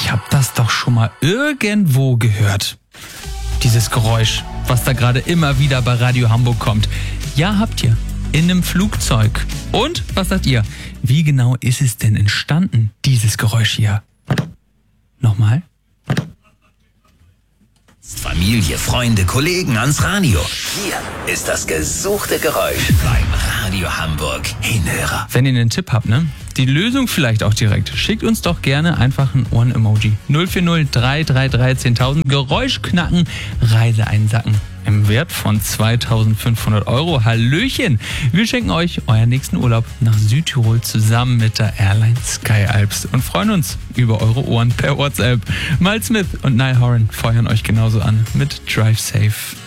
Ich habe das doch schon mal irgendwo gehört. Dieses Geräusch, was da gerade immer wieder bei Radio Hamburg kommt. Ja, habt ihr. In einem Flugzeug. Und, was sagt ihr? Wie genau ist es denn entstanden, dieses Geräusch hier? Nochmal? Familie, Freunde, Kollegen ans Radio. Hier ist das gesuchte Geräusch beim Radio Hamburg Hinhörer. Wenn ihr einen Tipp habt, ne? Die Lösung vielleicht auch direkt. Schickt uns doch gerne einfach ein Ohren-Emoji. 040 333 10.000. Geräusch knacken, Reise einsacken. Im Wert von 2.500 €. Hallöchen! Wir schenken euch euren nächsten Urlaub nach Südtirol zusammen mit der Airline Sky Alps und freuen uns über eure Ohren per WhatsApp. Miles Smith und Niall Horan feuern euch genauso an mit Drive Safe.